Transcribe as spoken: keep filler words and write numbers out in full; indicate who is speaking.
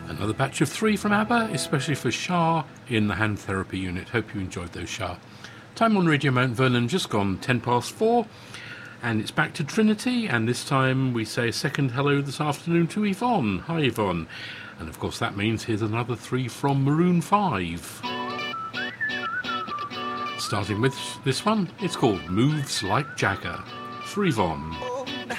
Speaker 1: Another batch of three from ABBA, especially for Shah in the hand therapy unit. Hope you enjoyed those, Shah. Time on Radio Mount Vernon just gone ten past four, and it's back to Trinity, and this time we say a second hello this afternoon to Yvonne. Hi Yvonne. And of course that means here's another three from Maroon five. Starting with this one, it's called Moves Like Jagger. For Yvonne.